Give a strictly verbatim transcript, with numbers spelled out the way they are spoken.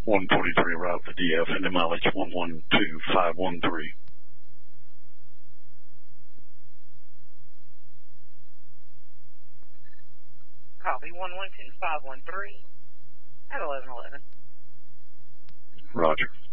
one forty-three route to D F, and the mileage one one two five one three. Copy, one one two five one three at eleven eleven. Roger.